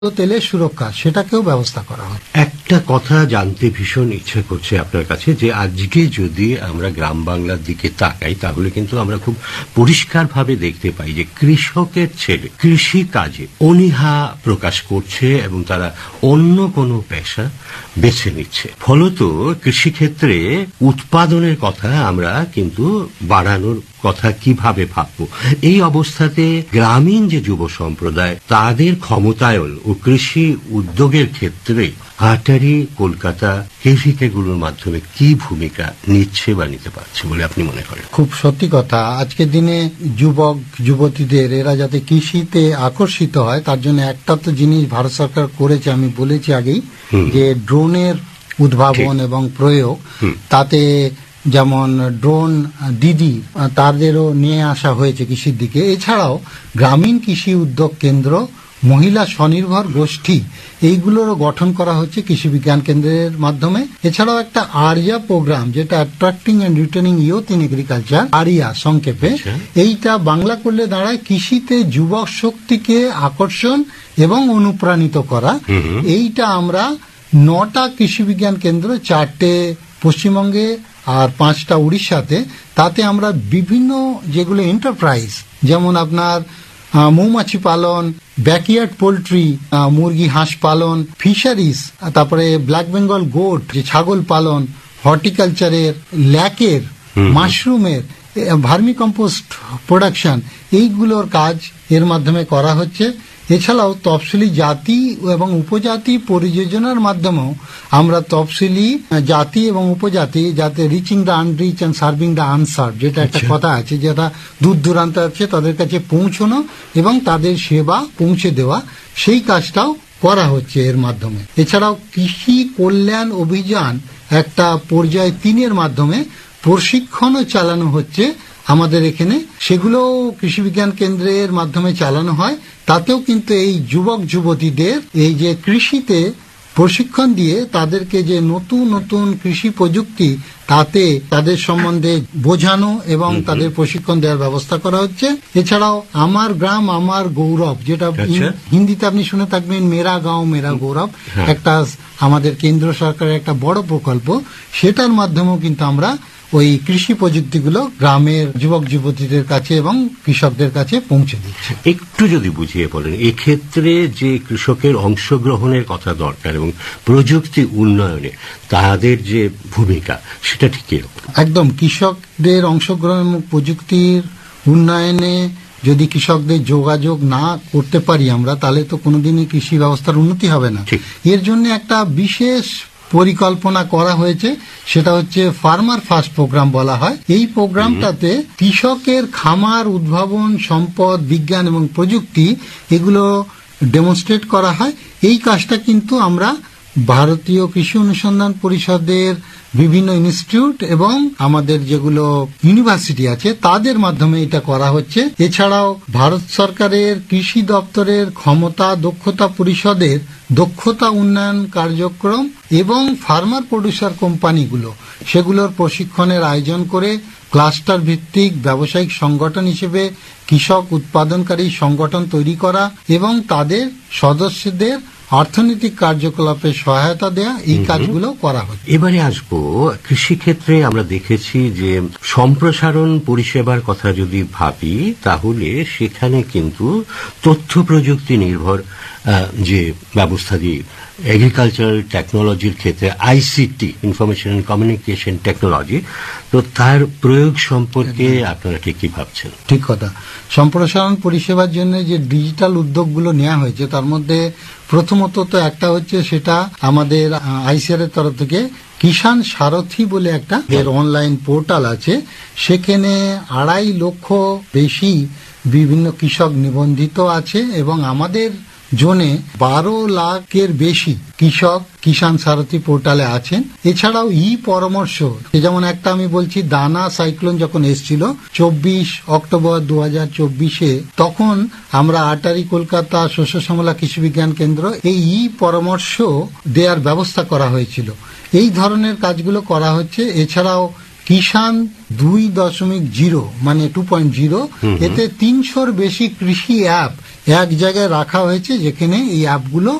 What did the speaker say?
তেলের সুরক্ষা সেটাকেও ব্যবস্থা করা হয়। একটা কথা জানতে ভীষণ ইচ্ছা করছে আপনার কাছে, যে আজকে যদি আমরা গ্রাম বাংলার দিকে তাকাই তাহলে কিন্তু আমরা খুব পরিষ্কারভাবে দেখতে পাই যে কৃষকের ছেলে কৃষি কাজে অনীহা প্রকাশ করছে এবং তারা অন্য কোনো পেশা বেছে নিচ্ছে। ফলত কৃষিক্ষেত্রে উৎপাদনের কথা আমরা কিন্তু বাড়ানোর কথা কিভাবে ভাববো? এই অবস্থাতে গ্রামীণ যে যুব সম্প্রদায় তাদের ক্ষমতায়ন ও কৃষি উদ্যোগের ক্ষেত্রে আটারি কলকাতা কেভিকেগুলোর মাধ্যমে কি ভূমিকা নিচ্ছে বা নিতে পারছে বলে আপনি মনে করেন? খুব সত্যি কথা। আজকের দিনে যুবক যুবতীদের এরা যাতে কৃষিতে আকর্ষিত হয় তার জন্য একটা তো জিনিস ভারত সরকার করেছে, আমি বলেছি আগেই, যে ড্রোনের উদ্ভাবন এবং প্রয়োগ। তাতে যেমন ড্রোন দিদি তাদেরও নিয়ে আসা হয়েছে কৃষির দিকে। এছাড়াও গ্রামীণ কৃষি উদ্যোগ কেন্দ্র, মহিলা স্বনির্ভর গোষ্ঠী, এইগুলোরও গঠন করা হচ্ছে কৃষি বিজ্ঞান কেন্দ্রের মাধ্যমে। এছাড়াও একটা আরিয়া প্রোগ্রাম, যেটা attracting and retaining youth in agriculture, area সংক্ষেপে। এইটা বাংলা করলে দাঁড়ায় কৃষিতে যুবক শক্তিকে আকর্ষণ এবং অনুপ্রাণিত করা। এইটা আমরা 9টা কৃষি বিজ্ঞান কেন্দ্র, 4টে পশ্চিমবঙ্গে আর 5টা উড়িষ্যাতে, তাতে আমরা বিভিন্ন যেগুলো এন্টারপ্রাইজ, যেমন আপনার মৌমাছি পালন, ব্যাকইয়ার্ড পোল্ট্রি, মুরগি হাঁস পালন, ফিশারিজ, তারপরে ব্ল্যাক বেঙ্গল গোট, যে ছাগল পালন, হর্টিকালচারের, ল্যাকের, মাশরুমের, ভার্মি কম্পোস্ট প্রোডাকশন, এইগুলোর কাজ এর মাধ্যমে করা হচ্ছে। এছাড়াও তফসিলি জাতি এবং উপজাতি পরিযোজনার মাধ্যমেও আমরা তফসিলি জাতি এবং উপজাতি, যাতে reaching the আনরিচ and serving the আনসার্ভ, যেটা একটা কথা আছে, যেটা দূর দূরান্ত আছে তাদের কাছে পৌঁছানো এবং তাদের সেবা পৌঁছে দেওয়া, সেই কাজটাও করা হচ্ছে এর মাধ্যমে। এছাড়াও কৃষি কল্যাণ অভিযান একটা পর্যায় 3-এর মাধ্যমে প্রশিক্ষণও চালানো হচ্ছে আমাদের এখানে। সেগুলো কৃষি বিজ্ঞান কেন্দ্রের মাধ্যমে চালানো হয়। তাতেও কিন্তু এই যুবক যুবতীদের এই যে কৃষিতে প্রশিক্ষণ দিয়ে তাদেরকে যে নতুন নতুন কৃষি প্রযুক্তি, তাতে তাদের সম্বন্ধে বোঝানো এবং তাদের প্রশিক্ষণ দেওয়ার ব্যবস্থা করা হচ্ছে। এছাড়াও আমার গ্রাম আমার গৌরব, যেটা হিন্দিতে আপনি শুনে থাকবেন, মেরা গাঁও মেরা গৌরব, একটা আমাদের কেন্দ্র সরকারের একটা বড় প্রকল্প, সেটার মাধ্যমেও কিন্তু আমরা ওই কৃষি প্রযুক্তিগুলো গ্রামের যুবক যুবতীদের কাছে এবং কৃষকদের কাছে পৌঁছে দিচ্ছে। একটু যদি বুঝিয়ে বলেন, এক্ষেত্রে যে কৃষকের অংশগ্রহণের কথা দরকার এবং প্রযুক্তি উন্নয়নে তাদের যে ভূমিকা, সেটা ঠিক এরকম? একদম, কৃষকদের অংশগ্রহণ এবং প্রযুক্তির উন্নয়নে যদি কৃষকদের যোগাযোগ না করতে পারি আমরা, তাহলে তো কোনোদিনই কৃষি ব্যবস্থার উন্নতি হবে না। এর জন্য একটা বিশেষ পরিকল্পনা করা হয়েছে, সেটা হচ্ছে ফার্মার ফার্স্ট প্রোগ্রাম বলা হয়। এই প্রোগ্রামটাতে কৃষকের খামার উদ্ভাবন, সম্পদ, বিজ্ঞান এবং প্রযুক্তি, এগুলো ডেমনস্ট্রেট করা হয়। এই কাজটা কিন্তু আমরা ভারতীয় কৃষি অনুসন্ধান পরিষদের বিভিন্ন ইনস্টিটিউট এবং আমাদের যেগুলো ইউনিভার্সিটি আছে তাদের মাধ্যমে এটা করা হচ্ছে। এছাড়াও ভারত সরকারের কৃষি দপ্তরের ক্ষমতা দক্ষতা পরিষদের দক্ষতা উন্নয়ন কার্যক্রম এবং ফার্মার প্রডিউসার কোম্পানিগুলো, সেগুলোর প্রশিক্ষণের আয়োজন করে ক্লাস্টার ভিত্তিক ব্যবসায়িক সংগঠন হিসেবে কৃষক উৎপাদনকারী সংগঠন তৈরি করা এবং তাদের সদস্যদের অর্থনৈতিক কার্যকলাপে সহায়তা দেয়া, এই কাজগুলো করা হচ্ছে। এবারে আসবো কৃষিক্ষেত্রে। আমরা দেখেছি যে সম্প্রসারণ পরিষেবার কথা যদি ভাবি, তাহলে সেখানে কিন্তু তথ্য প্রযুক্তি নির্ভর যে ব্যবস্থা দিয়ে এগ্রিকালচারাল টেকনোলজির ক্ষেত্রে ICT, information and communication technology, তো তার প্রয়োগ সম্পর্কে আপনারা ঠিক কি ভাবছেন? ঠিক কথা। সম্প্রসারণ পরিষেবার জন্য যে ডিজিটাল উদ্যোগগুলো নেওয়া হয়েছে, তার মধ্যে প্রথমত তো একটা হচ্ছে, সেটা আমাদের আইসিআর এর তরফ থেকে কিষাণ সারথী বলে একটা এর অনলাইন পোর্টাল আছে। সেখানে 2.5 লক্ষ বেশি বিভিন্ন কৃষক নিবন্ধিত আছে এবং আমাদের জোনে 12 লাখের বেশি কৃষক কিষাণ সারথী পোর্টালে আছেন। এছাড়াও পরামর্শ, যেমন একটা আমি বলছি, দানা সাইক্লোন যখন এসেছিল 24 অক্টোবর 2024-এ, তখন আমরা আটারি কলকাতা শস্য শ্যামলা কৃষি বিজ্ঞান কেন্দ্র এই পরামর্শ দেওয়ার ব্যবস্থা করা হয়েছিল। এই ধরনের কাজগুলো করা হচ্ছে। এছাড়াও কিষাণ 2.0 মানে 2.0, এতে 300-র বেশি কৃষি অ্যাপ এক জায়গায় রাখা হয়েছে যেখানে এই অ্যাপগুলো